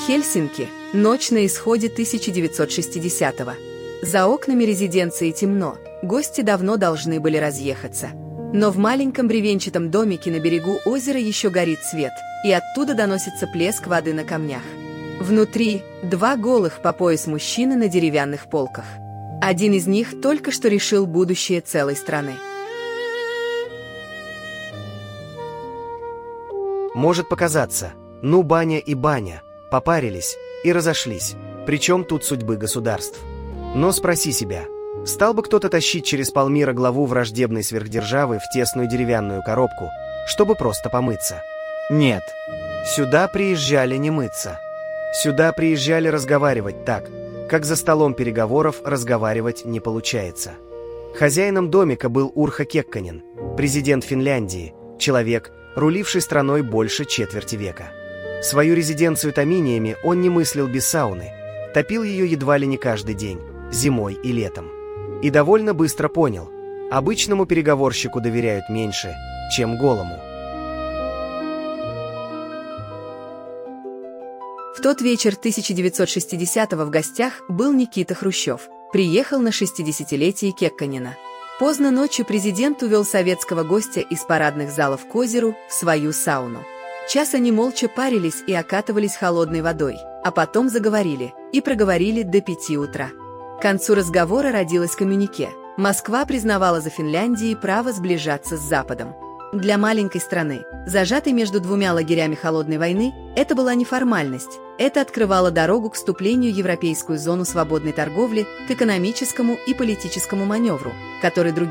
Хельсинки. Ночь на исходе 1960-го. За окнами резиденции темно, гости давно должны были разъехаться. Но в маленьком бревенчатом домике на берегу озера еще горит свет, и оттуда доносится плеск воды на камнях. Внутри два голых по пояс мужчины на деревянных полках. Один из них только что решил будущее целой страны. Может показаться, ну баня и баня, попарились и разошлись, причем тут судьбы государств. Но спроси себя, стал бы кто-то тащить через полмира главу враждебной сверхдержавы в тесную деревянную коробку, чтобы просто помыться? Нет. Сюда приезжали не мыться. Сюда приезжали разговаривать так, как за столом переговоров разговаривать не получается. Хозяином домика был Урхо Кекконен, президент Финляндии, человек, руливший страной больше четверти века. Свою резиденцию Томиниями он не мыслил без сауны, топил ее едва ли не каждый день, зимой и летом. И довольно быстро понял, обычному переговорщику доверяют меньше, чем голому. В тот вечер 1960-го в гостях был Никита Хрущев. Приехал на 60-летие Кекконена. Поздно ночью президент увел советского гостя из парадных залов к озеру в свою сауну. Час они молча парились и окатывались холодной водой, а потом заговорили и проговорили до 5 утра. К концу разговора родилось коммюнике. Москва признавала за Финляндией право сближаться с Западом. Для маленькой страны, зажатой между двумя лагерями холодной войны, это была не формальность. Это открывало дорогу к вступлению в европейскую зону свободной торговли, к экономическому и политическому маневру, который другие